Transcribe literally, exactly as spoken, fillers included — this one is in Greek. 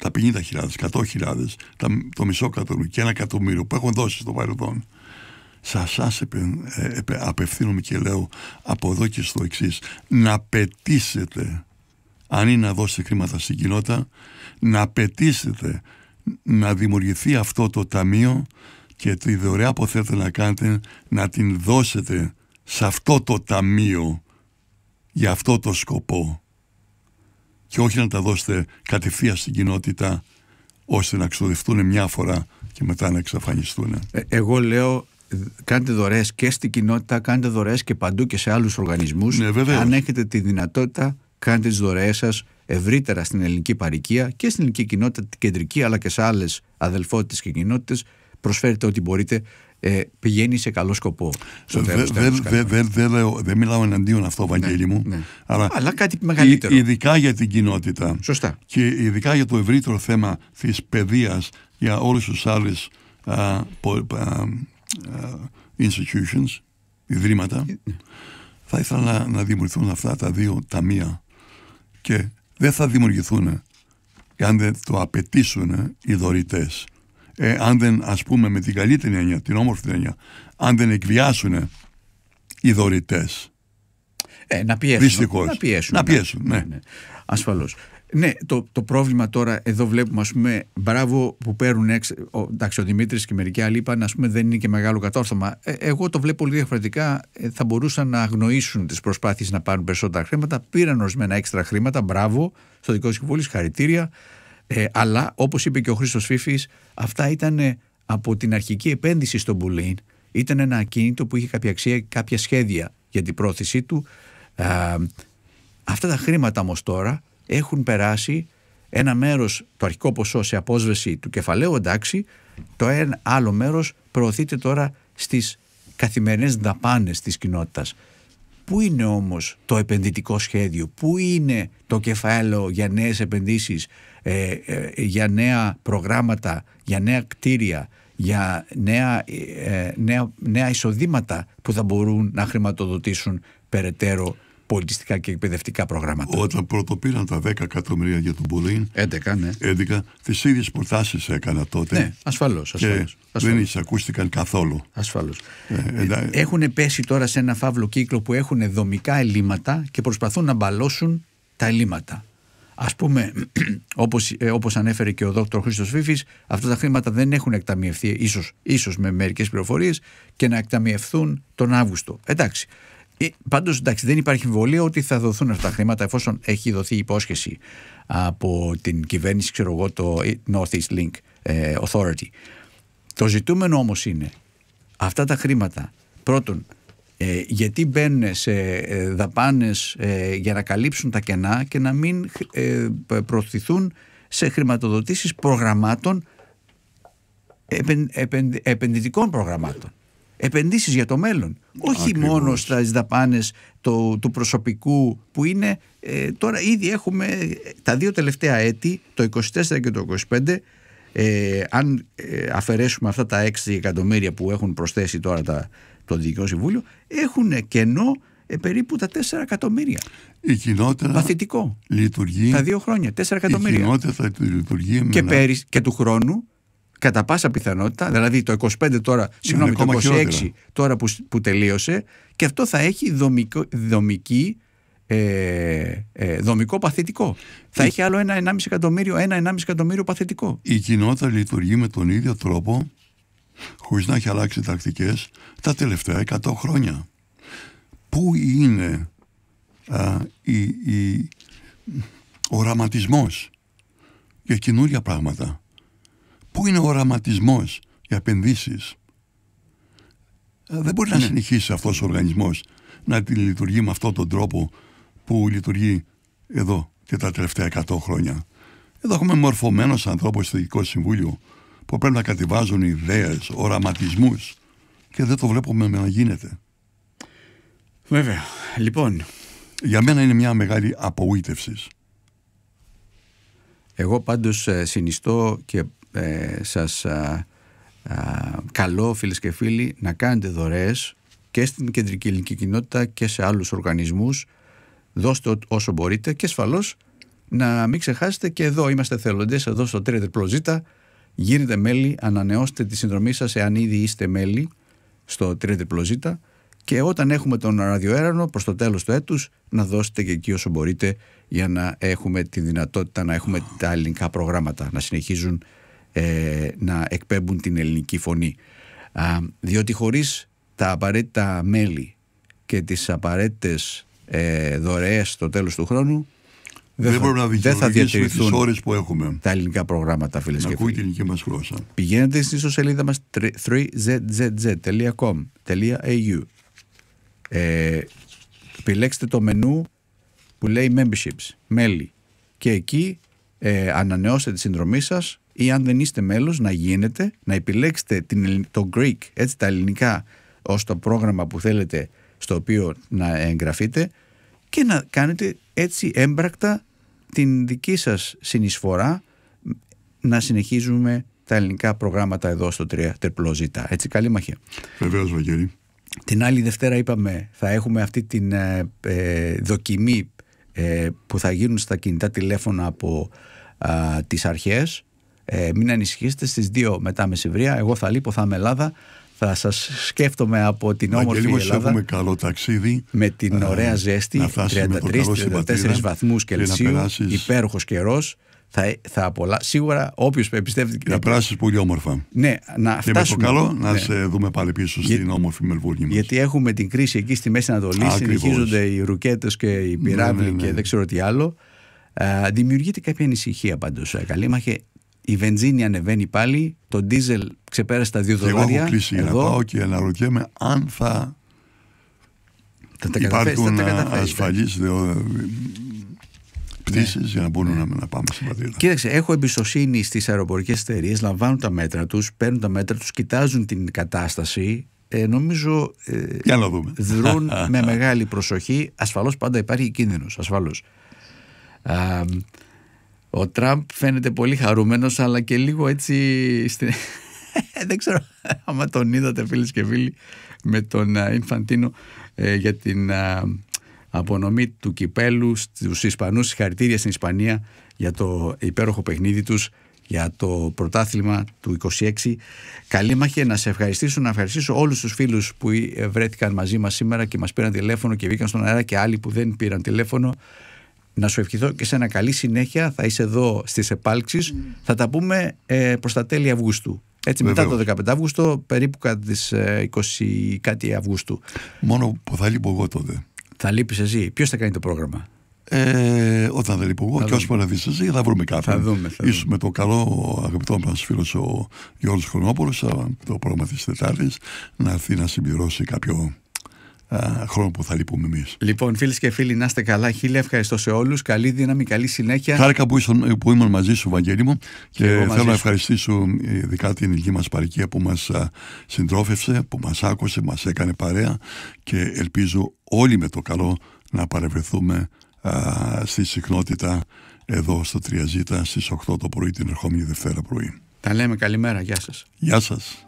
τα πενήντα χιλιάδες, εκατό χιλιάδες, το μισό εκατομμύριο και ένα εκατομμύριο που έχουν δώσει στο παρελθόν, σε εσάς απευθύνομαι και λέω από εδώ και στο εξής, να απαιτήσετε, αν είναι να δώσετε χρήματα στην κοινότητα, να απαιτήσετε να δημιουργηθεί αυτό το ταμείο και τη δωρεά που θέλετε να κάνετε να την δώσετε σε αυτό το ταμείο για αυτό το σκοπό και όχι να τα δώσετε κατευθείαν στην κοινότητα ώστε να ξοδευτούν μια φορά και μετά να εξαφανιστούν. Ε, εγώ λέω κάντε δωρεές και στην κοινότητα, κάντε δωρεές και παντού και σε άλλους οργανισμούς. Ναι, αν έχετε τη δυνατότητα, κάντε τις δωρεές σας ευρύτερα στην ελληνική παροικία και στην ελληνική κοινότητα, την κεντρική, αλλά και σε άλλες αδελφότητες και κοινότητες. Προσφέρετε ό,τι μπορείτε, ε, πηγαίνει σε καλό σκοπό. Δεν δε, δε, δε, δε, δε μιλάω εναντίον αυτό, Βαγγέλη μου, ναι, ναι. Αλλά, αλλά κάτι μεγαλύτερο. Ειδικά για την κοινότητα. Σωστά. Και ειδικά για το ευρύτερο θέμα της παιδείας για όλους τους άλλους uh, uh, institutions, ιδρύματα, θα ήθελα να, να δημιουργηθούν αυτά τα δύο ταμεία και δεν θα δημιουργηθούν αν δεν το απαιτήσουν οι δωρητές. Ε, αν δεν, ας πούμε, με την καλύτερη έννοια, την όμορφη έννοια, αν δεν εκβιάσουν οι δωρητές. Ε, να πιέσουν. Δυστυχώς. Να πιέσουν. Να πιέσουν, ναι. ναι. ναι. Ασφαλώς. Ναι, το, το πρόβλημα τώρα, εδώ βλέπουμε, ας πούμε, μπράβο που παίρνουν έξω. Ο, εντάξει, ο Δημήτρης και μερικοί άλλοι είπαν, ας πούμε, δεν είναι και μεγάλο κατόρθωμα. Ε, εγώ το βλέπω πολύ διαφορετικά. Ε, θα μπορούσαν να αγνοήσουν τις προσπάθειες να πάρουν περισσότερα χρήματα. Πήραν ορισμένα έξτρα χρήματα. Μπράβο στο δικό συμβούλιο, συγχαρητήρια. Ε, αλλά, όπως είπε και ο Χρήστος Φίφης, αυτά ήταν από την αρχική επένδυση στο Μπουλίν. Ήταν ένα ακίνητο που είχε κάποια αξία, κάποια σχέδια για την πρόθεσή του. Ε, αυτά τα χρήματα όμως τώρα έχουν περάσει ένα μέρος, το αρχικό ποσό, σε απόσβεση του κεφαλαίου, εντάξει, το ένα άλλο μέρος προωθείται τώρα στις καθημερινές δαπάνες της κοινότητας. Πού είναι όμως το επενδυτικό σχέδιο, πού είναι το κεφάλαιο για νέες επενδύσεις, ε, ε, για νέα προγράμματα, για νέα κτίρια, για νέα, ε, νέα, νέα εισοδήματα που θα μπορούν να χρηματοδοτήσουν περαιτέρω πολιτιστικά και εκπαιδευτικά προγράμματα. Όταν πρώτο πήραν τα δέκα εκατομμύρια για τον Μπουλίν, έντεκα, ναι. έντεκα, τις ίδιες προτάσεις έκανα τότε. Ναι, ασφαλώς. ασφαλώς, και ασφαλώς. δεν εισακούστηκαν καθόλου. Ασφαλώς. Ε, ε, έχουν πέσει τώρα σε ένα φαύλο κύκλο που έχουν δομικά ελλείμματα και προσπαθούν να μπαλώσουν τα ελλείμματα. Ας πούμε, όπως, ε, όπως ανέφερε και ο δόκτωρ Χρήστος Φίφης, αυτά τα χρήματα δεν έχουν εκταμιευθεί, ίσως, ίσως με μερικές πληροφορίες, και να εκταμιευθούν τον Αύγουστο. Εντάξει. Ε, πάντως, εντάξει, δεν υπάρχει αμφιβολία ότι θα δοθούν αυτά τα χρήματα εφόσον έχει δοθεί υπόσχεση από την κυβέρνηση, ξέρω εγώ, το Northeast Link ε, Authority. Το ζητούμενο όμως είναι αυτά τα χρήματα, πρώτον, ε, γιατί μπαίνουν σε ε, δαπάνες ε, για να καλύψουν τα κενά και να μην ε, προωθηθούν σε χρηματοδοτήσεις προγραμμάτων, επεν, επεν, επενδυτικών προγραμμάτων. Επενδύσεις για το μέλλον. Όχι Ακριβώς. μόνο στις δαπάνες του, του προσωπικού που είναι ε, τώρα ήδη έχουμε τα δύο τελευταία έτη, το είκοσι τέσσερα και το είκοσι πέντε, ε, αν ε, αφαιρέσουμε αυτά τα έξι εκατομμύρια που έχουν προσθέσει τώρα τα, το Διοικητικό Συμβούλιο, έχουν κενό ε, περίπου τα τέσσερα εκατομμύρια. Η κοινότητα παθητικό. Λειτουργεί. Τα δύο χρόνια, τέσσερα εκατομμύρια. Η κοινότητα θα λειτουργεί με και, ένα... πέρυσι, και του χρόνου, κατά πάσα πιθανότητα, δηλαδή το είκοσι πέντε τώρα, συγγνώμη, το είκοσι έξι χειρότερα. Τώρα που, που τελείωσε, και αυτό θα έχει δομικό, δομική, ε, ε, δομικό παθητικό. Θα έχει άλλο ένα ενάμιση εκατομμύριο, ένα ενάμιση εκατομμύριο παθητικό. Η κοινότητα λειτουργεί με τον ίδιο τρόπο, χωρίς να έχει αλλάξει τακτικές, τα τελευταία εκατό χρόνια. Πού είναι α, η, η, ο οραματισμός για καινούργια πράγματα? Πού είναι ο οραματισμός για επενδύσεις? Δεν μπορεί να συνεχίσει αυτός ο οργανισμός να λειτουργεί με αυτόν τον τρόπο που λειτουργεί εδώ και τα τελευταία εκατό χρόνια. Εδώ έχουμε μορφωμένους ανθρώπους στο Διοικητικό Συμβούλιο που πρέπει να κατεβάζουν ιδέες, οραματισμούς, και δεν το βλέπουμε να γίνεται. Βέβαια. Λοιπόν, για μένα είναι μια μεγάλη απογοήτευση. Εγώ πάντως ε, συνιστώ και ε, σας α, α, καλώ, φίλες και φίλοι, να κάνετε δωρεές και στην κεντρική ελληνική κοινότητα και σε άλλους οργανισμούς. Δώστε όσο μπορείτε και ασφαλώς να μην ξεχάσετε και εδώ είμαστε θελοντές, εδώ στο τρία ζέτα. Γίνετε μέλη, ανανεώστε τη συνδρομή σας εάν ήδη είστε μέλη στο τρία ζέτα. Και όταν έχουμε τον ραδιοέρανο προς το τέλος του έτους, να δώσετε και εκεί όσο μπορείτε για να έχουμε τη δυνατότητα να έχουμε τα ελληνικά προγράμματα, να συνεχίζουν ε, να εκπέμπουν την ελληνική φωνή. Α, διότι χωρίς τα απαραίτητα μέλη και τις απαραίτητες ε, δωρεές στο τέλος του χρόνου, δεν, δεν, θα, δεν θα διατηρηθούν τις ώρες που έχουμε τα ελληνικά προγράμματα, φίλες να και ακούει φίλοι. την ελληνική μας γλώσσα. Πηγαίνετε στην ιστοσελίδα μας τρία ζέτα τελεία κομ τελεία έι γιου. Ε, επιλέξτε το μενού που λέει memberships, μέλη, και εκεί ε, ανανεώστε τη συνδρομή σας, ή αν δεν είστε μέλος να γίνετε, να επιλέξετε την, το Greek, έτσι, τα ελληνικά ως το πρόγραμμα που θέλετε στο οποίο να εγγραφείτε, και να κάνετε έτσι έμπρακτα την δική σας συνεισφορά να συνεχίζουμε τα ελληνικά προγράμματα εδώ στο τρία ζέτα. Έτσι, καλή μαχία. Βεβαίως, Βαγγέλη. Την άλλη Δευτέρα είπαμε θα έχουμε αυτή την ε, ε, δοκιμή ε, που θα γίνουν στα κινητά τηλέφωνα από ε, τις αρχές. Ε, μην ανησυχήσετε, στις δύο μετά μεσημβρία εγώ θα λείπω, θα είμαι Ελλάδα. Θα σας σκέφτομαι από την όμορφη Ελλάδα. Έχουμε καλό ταξίδι. Με την ωραία ζέστη, τριάντα τρεις με τριάντα τέσσερις βαθμούς Κελσίου, υπέροχος καιρός. Θα, θα απολα... Σίγουρα όποιος πιστεύει. Να περάσεις πολύ όμορφα. Ναι, να και φτάσουμε. με το καλό να ναι. σε δούμε πάλι πίσω Για... στην όμορφη Μελβούρνη μας. Γιατί έχουμε την κρίση εκεί στη Μέση Ανατολή. Συνεχίζονται οι ρουκέτες και οι πυράβλοι, ναι, ναι, ναι. και δεν ξέρω τι άλλο. Α, δημιουργείται κάποια ανησυχία πάντως. Καλή μάχη. Η βενζίνη ανεβαίνει πάλι. Το ντίζελ ξεπέρασε τα δύο δολάρια. Εγώ έχω κλείσει εδώ. Για να πάω και αναρωτιέμαι αν θα, θα τα υπάρχουν ασφαλείς πτήσεις για να μπορούν να, να πάμε στην πατρίδα. Κοίταξε, έχω εμπιστοσύνη στις αεροπορικές εταιρείες, λαμβάνουν τα μέτρα τους, παίρνουν τα μέτρα τους, κοιτάζουν την κατάσταση. Ε, νομίζω ε, για να δούμε. δρούν με μεγάλη προσοχή. Ασφαλώς πάντα υπάρχει κίνδυνος, ασφαλώς. Α, ο Τραμπ φαίνεται πολύ χαρούμενος, αλλά και λίγο έτσι στην... δεν ξέρω άμα τον είδατε, φίλες και φίλοι, με τον Ινφαντίνο ε, για την α, απονομή του κυπέλου στους Ισπανούς. Συγχαρητήρια στην Ισπανία για το υπέροχο παιχνίδι τους, για το πρωτάθλημα του είκοσι έξι. Καλή μάχη, να σε ευχαριστήσω, να ευχαριστήσω όλους τους φίλους που βρέθηκαν μαζί μας σήμερα και μας πήραν τηλέφωνο και βγήκαν στον αέρα, και άλλοι που δεν πήραν τηλέφωνο. Να σου ευχηθώ και σε ένα καλή συνέχεια. Θα είσαι εδώ στις επάλξεις. Mm. Θα τα πούμε ε, προς τα τέλη Αυγούστου. Έτσι, βεβαίως. Μετά το δεκαπέντε Αυγούστου, περίπου κατά τις ε, είκοσι κάτι Αυγούστου. Μόνο που θα λείπω εγώ τότε. Θα λείπεις εσύ. Ποιος θα κάνει το πρόγραμμα? Ε, όταν δεν λείπω εγώ, και όσο να δεις εσύ, θα βρούμε κάποιον. Θα δούμε. Θα Ίσως με το καλό αγαπητό μας φίλος ο Γιώργος Χρονόπουλος, το πρόγραμμα της Τετάρτης, να έρθει να συμπληρώσει κάποιο Α, χρόνο που θα λείπουμε εμείς. Λοιπόν, φίλες και φίλοι, να είστε καλά. Χίλια ευχαριστώ σε όλους. Καλή δύναμη, καλή συνέχεια. Χάρηκα που, ήσουν, που ήμουν μαζί σου, Βαγγέλη μου, και, και θέλω να ευχαριστήσω ειδικά την ηλική μας παροικία που μας α, συντρόφευσε, που μας άκουσε, μας έκανε παρέα, και ελπίζω όλοι με το καλό να παρευρεθούμε α, στη συχνότητα εδώ στο τρία ζέτα στις οκτώ το πρωί την ερχόμενη Δευτέρα πρωί. Τα λέμε, καλημέρα, γεια σας. Γεια σας.